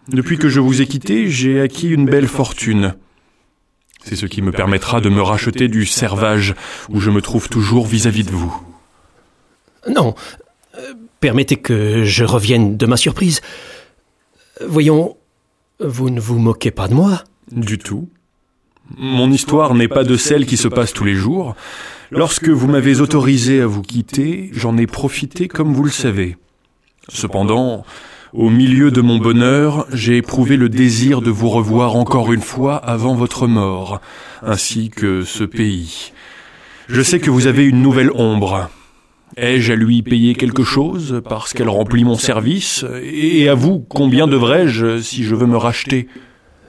Depuis que je vous ai quitté, j'ai acquis une belle fortune. C'est ce qui me permettra de me racheter du servage où je me trouve toujours vis-à-vis de vous. Non, permettez que je revienne de ma surprise. Voyons, vous ne vous moquez pas de moi ? Du tout. Mon histoire n'est pas de celle qui se passe tous les jours. Lorsque vous m'avez autorisé à vous quitter, j'en ai profité comme vous le savez. Cependant, au milieu de mon bonheur, j'ai éprouvé le désir de vous revoir encore une fois avant votre mort, ainsi que ce pays. Je sais que vous avez une nouvelle ombre. Ai-je à lui payer quelque chose parce qu'elle remplit mon service ? Et à vous, combien devrais-je si je veux me racheter ? Comment ?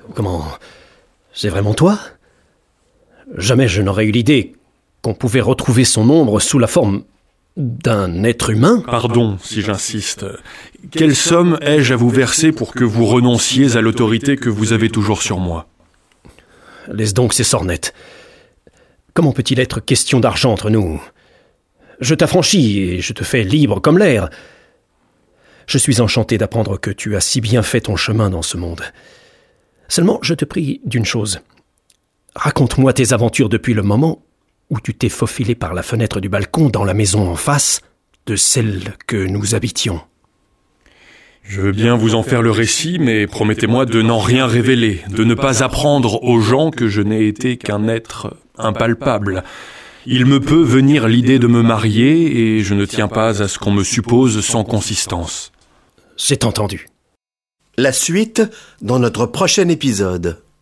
C'est vraiment toi ? Jamais je n'aurais eu l'idée qu'on pouvait retrouver son ombre sous la forme d'un être humain. Pardon si j'insiste. Quelle somme ai-je à vous verser pour que vous renonciez à l'autorité que vous avez toujours sur moi ? Laisse donc ces sornettes. Comment peut-il être question d'argent entre nous ? Je t'affranchis et je te fais libre comme l'air. Je suis enchanté d'apprendre que tu as si bien fait ton chemin dans ce monde. Seulement, je te prie d'une chose. Raconte-moi tes aventures depuis le moment où tu t'es faufilé par la fenêtre du balcon dans la maison en face de celle que nous habitions. Je veux bien vous en faire le récit, mais promettez-moi de n'en rien révéler, de ne pas apprendre aux gens que je n'ai été qu'un être impalpable. Il me peut venir l'idée de me marier et je ne tiens pas à ce qu'on me suppose sans consistance. C'est entendu. La suite dans notre prochain épisode.